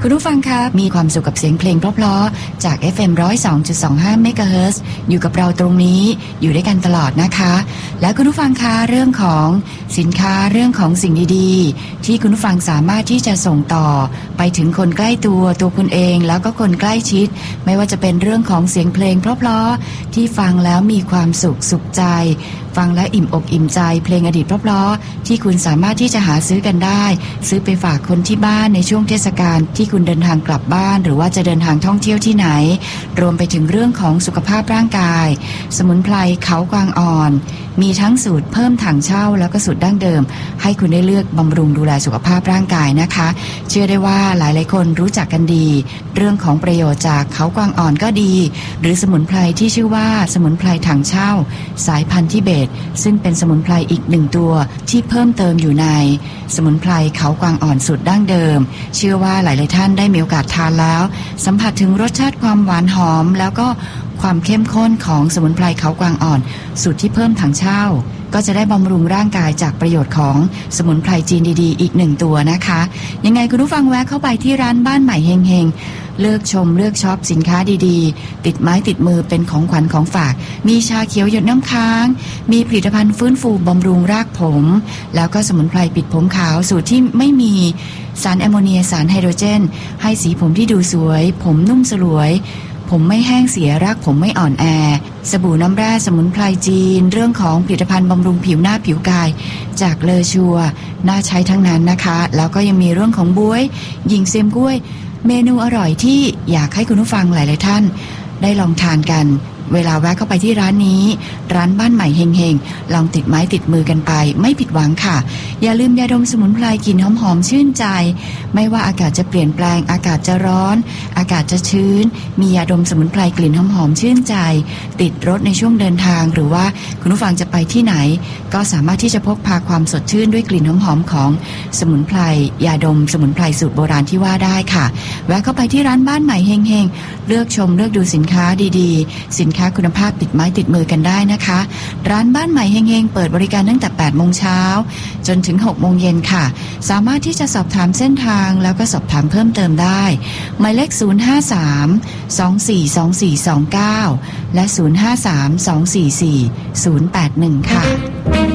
คุณผู้ฟังครับมีความสุขกับเสียงเพลงเพราะๆจาก FM 102.25 เมกะเฮิรตซ์อยู่กับเราตรงนี้อยู่ด้วยกันตลอดนะคะและคุณผู้ฟังคะเรื่องของสินค้าเรื่องของสิ่งดีๆที่คุณผู้ฟังสามารถที่จะส่งต่อไปถึงคนใกล้ตัวคุณเองแล้วก็คนใกล้ชิดไม่ว่าจะเป็นเรื่องของเสียงเพลงเพราะๆที่ฟังแล้วมีความสุขใจฟังแล้วอิ่มอกอิ่มใจเพลงอดีตเพราะๆที่คุณสามารถที่จะหาซื้อกันได้ซื้อไปฝากคนที่บ้านในช่วงเทศกาลที่คุณเดินทางกลับบ้านหรือว่าจะเดินทางท่องเที่ยวที่ไหนรวมไปถึงเรื่องของสุขภาพร่างกายสมุนไพรเขากวางอ่อนมีทั้งสูตรเพิ่มถังเช่าแล้วก็สูตรดั้งเดิมให้คุณได้เลือกบำรุงดูแลสุขภาพร่างกายนะคะเชื่อได้ว่าหลายๆคนรู้จักกันดีเรื่องของประโยชน์จากเขากวางอ่อนก็ดีหรือสมุนไพรที่ชื่อว่าสมุนไพรถังเช่าสายพันธุ์ทิเบตซึ่งเป็นสมุนไพรอีกหนึ่งตัวที่เพิ่มเติมอยู่ในสมุนไพรเขากวางอ่อนสูตรดั้งเดิมเชื่อว่าหลายๆท่านได้มีโอกาสทานแล้วสัมผัสถึงรสชาติความหวานหอมแล้วก็ความเข้มข้นของสมุนไพรเขากวางอ่อนสูตรที่เพิ่มถังเช่าก็จะได้บำรุงร่างกายจากประโยชน์ของสมุนไพรจีนดีๆอีกหนึ่งตัวนะคะยังไงคุณผู้ฟังแวะเข้าไปที่ร้านบ้านใหม่เฮงๆเลือกชมเลือกช็อปสินค้าดีๆติดไม้ติดมือเป็นของขวัญของฝากมีชาเขียวหยดน้ำค้างมีผลิตภัณฑ์ฟื้นฟูบำรุงรากผมแล้วก็สมุนไพรปิดผมขาวสูตรที่ไม่มีสารแอมโมเนียสารไฮโดรเจนให้สีผมที่ดูสวยผมนุ่มสลวยผมไม่แห้งเสียรากผมไม่อ่อนแอสบู่น้ำแร่สมุนไพรจีนเรื่องของผลิตภัณฑ์บำรุงผิวหน้าผิวกายจากเลอชัวน่าใช้ทั้งนั้นนะคะแล้วก็ยังมีเรื่องของบ๊วยหญิงเซียมกล้วยเมนูอร่อยที่อยากให้คุณผู้ฟังหลายๆท่านได้ลองทานกันเวลาแวะเข้าไปที่ร้านนี้ร้านบ้านใหม่เฮงๆลองติดไม้ติดมือกันไปไม่ผิดหวังค่ะอย่าลืมยาดมสมุนไพรกลิ่นหอมๆชื่นใจไม่ว่าอากาศจะเปลี่ยนแปลงอากาศจะร้อนอากาศจะชื้นมียาดมสมุนไพรกลิ่นหอมๆชื่นใจติดรถในช่วงเดินทางหรือว่าคุณผู้ฟังจะไปที่ไหนก็สามารถที่จะพกพาความสดชื่นด้วยกลิ่นหอมๆของสมุนไพรยาดมสมุนไพรสูตรโบราณที่ว่าได้ค่ะแวะเข้าไปที่ร้านบ้านใหม่เฮงๆเลือกชมเลือกดูสินค้าดีๆสินค้าคุณภาพติดไม้ติดมือกันได้นะคะร้านบ้านใหม่เฮงๆเปิดบริการตั้งแต่ 8 โมงเช้าจนถึง 6 โมงเย็นค่ะสามารถที่จะสอบถามเส้นทางแล้วก็สอบถามเพิ่มเติมได้หมายเลข053-242429และ053-244-081ค่ะ